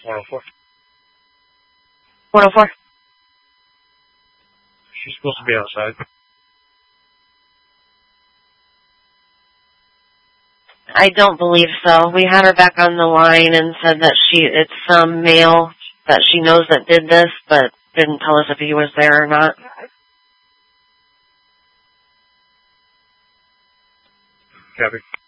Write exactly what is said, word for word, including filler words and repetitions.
one oh four. one oh four. She's supposed to be outside. I don't believe so. We had her back on the line and said that she it's some male that she knows that did this, but didn't tell us if he was there or not. Copy.